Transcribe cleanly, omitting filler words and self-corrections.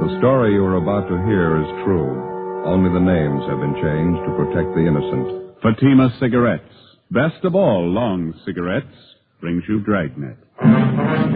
The story you are about to hear is true. Only the names have been changed to protect the innocent. Fatima Cigarettes, best of all long cigarettes, brings you Dragnet.